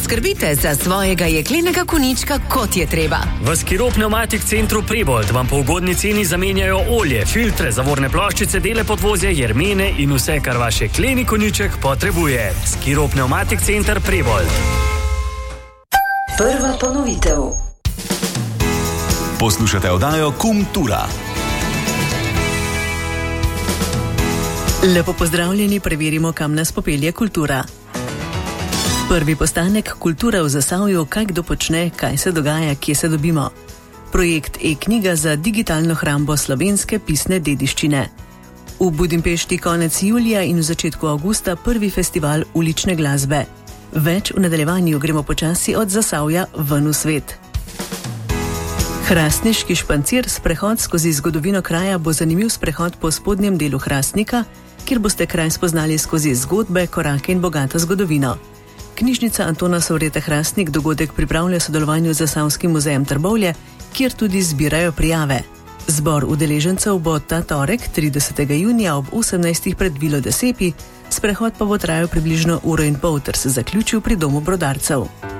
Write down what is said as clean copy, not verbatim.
poskrbite za svojega jeklenega konjička, kot je treba. V Skiro Pneumatik Centru Prebold vam po ugodni ceni zamenjajo olje, filtre, zavorne ploščice, dele podvozja, jermene in vse, kar vaš jekleni konjiček potrebuje. Skiro Pneumatik Center Prebold. Prva ponovitev. Poslušate oddajo Kultura. Lepo pozdravljeni, preverimo, kam nas popelje kultura. Prvi postanek Kultura v Zasavju, kaj kdo počne, kaj se dogaja, kje se dobimo. Projekt e-knjiga za digitalno hrambo slovenske pisne dediščine. V Budimpešti konec julija in v začetku avgusta prvi festival ulične glasbe. Več v nadaljevanju, gremo počasi od Zasavja ven v svet. Hrastniški špancir, sprehod skozi zgodovino kraja, bo zanimiv sprehod po spodnjem delu Hrastnika, kjer boste kraj spoznali skozi zgodbe, korake in bogato zgodovino. Knjižnica Antona Sovreta Hrastnik dogodek pripravlja v sodelovanju z Zasavskim muzejem Trbovlje, kjer tudi zbirajo prijave. Zbor udeležencev bo ta torek, 30. junija ob 18. pred Vilo de Sepi, sprehod pa bo trajal približno uro in pol ter se zaključil pri Domu brodarcev.